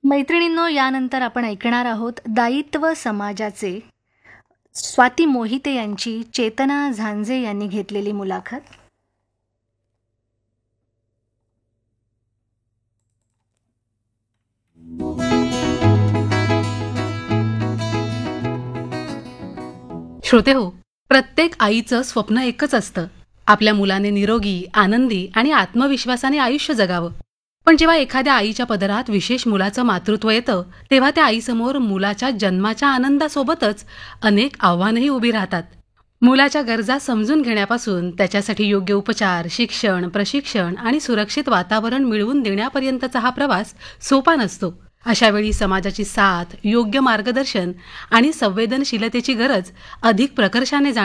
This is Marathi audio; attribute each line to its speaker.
Speaker 1: मैत्रिणींनो, यानंतर आपण ऐकणार आहोत दायित्व समाजाचे स्वाती मोहिते यांची चेतना झांजे यांनी घेतलेली मुलाखत.
Speaker 2: श्रोते हो, प्रत्येक आईचं स्वप्न एकच असतं, आपल्या मुलाने निरोगी, आनंदी आणि आत्मविश्वासाने आयुष्य जगावं. पण जेव्हा एखाद्या आईच्या पदरात विशेष मुलाचं मातृत्व येतं, तेव्हा त्या आईसमोर मुलाच्या जन्माच्या आनंदासोबतच अनेक आव्हानंही उभी राहतात. मुलाच्या गरजा समजून घेण्यापासून त्याच्यासाठी योग्य उपचार, शिक्षण, प्रशिक्षण आणि सुरक्षित वातावरण मिळवून देण्यापर्यंतचा हा प्रवास सोपा नसतो. अशा वेळी समाजाची साथ, योग्य मार्गदर्शन आणि संवेदनशीलतेची गरज अधिक प्रकर्षाने